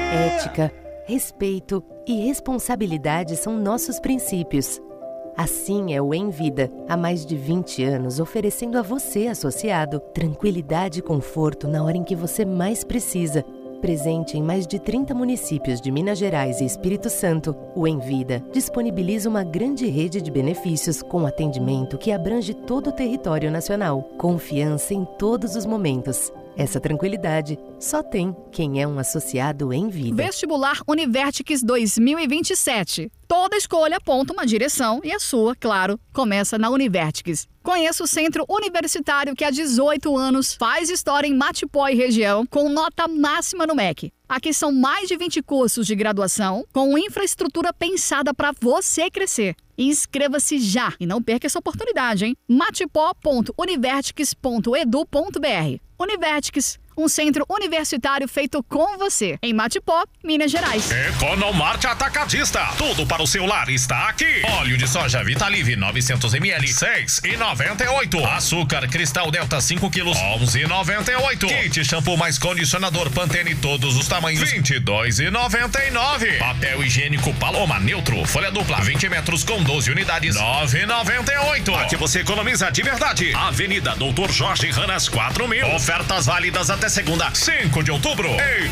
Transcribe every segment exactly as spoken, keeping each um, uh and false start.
Ética, respeito e responsabilidade são nossos princípios. Assim é o Envida, há mais de vinte anos oferecendo a você, associado, tranquilidade e conforto na hora em que você mais precisa. Presente em mais de trinta municípios de Minas Gerais e Espírito Santo, o Envida disponibiliza uma grande rede de benefícios com atendimento que abrange todo o território nacional. Confiança em todos os momentos. Essa tranquilidade só tem quem é um associado Envida. Vestibular Univertics dois mil e vinte e sete. Toda escolha aponta uma direção e a sua, claro, começa na Univertics. Conheça o centro universitário que há dezoito anos faz história em Matipó e região com nota máxima no M E C. Aqui são mais de vinte cursos de graduação com infraestrutura pensada para você crescer. Inscreva-se já e não perca essa oportunidade, hein? matipó ponto univertics ponto edu ponto br. Univertics, um centro universitário feito com você. Em Matipó, Minas Gerais. Economarte Atacadista. Tudo para o seu lar está aqui. Óleo de soja Vitalive novecentos mililitros, seis reais e noventa e oito centavos. Açúcar Cristal Delta cinco quilos, onze reais e noventa e oito centavos. Kit shampoo mais condicionador Pantene todos os tamanhos, vinte e dois reais e noventa e nove centavos. Papel higiênico Paloma Neutro, folha dupla, vinte metros com doze unidades, nove reais e noventa e oito centavos. Aqui você economiza de verdade. Avenida Doutor Jorge Ranas quatro mil. Ofertas válidas até segunda, cinco de outubro.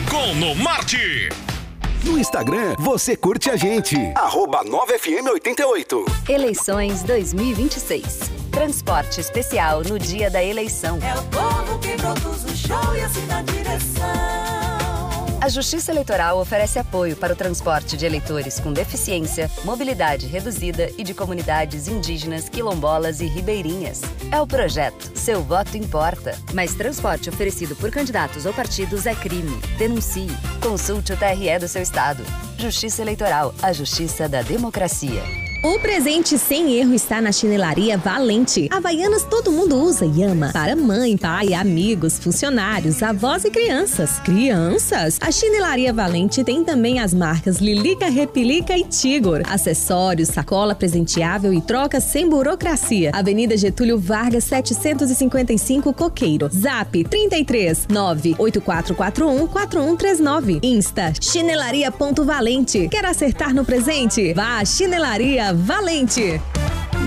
Economarte. No Instagram, você curte a gente. arroba nove F M oitenta e oito. Eleições dois mil e vinte e seis. Transporte especial no dia da eleição. É o povo que produz o show e assina a direção. A Justiça Eleitoral oferece apoio para o transporte de eleitores com deficiência, mobilidade reduzida e de comunidades indígenas, quilombolas e ribeirinhas. É o projeto Seu Voto Importa. Mas transporte oferecido por candidatos ou partidos é crime. Denuncie. Consulte o T R E do seu estado. Justiça Eleitoral, a justiça da democracia. O presente sem erro está na Chinelaria Valente. Havaianas todo mundo usa e ama. Para mãe, pai, amigos, funcionários, avós e crianças. Crianças? A Chinelaria Valente tem também as marcas Lilica, Repelica e Tigor. Acessórios, sacola presenteável e troca sem burocracia. Avenida Getúlio Vargas, setecentos e cinquenta e cinco, Coqueiro. Zap trinta e três, nove oito quatro quatro um, quatro um três nove. Insta chinelaria ponto valente. Quer acertar no presente? Vá à Chinelaria Valente.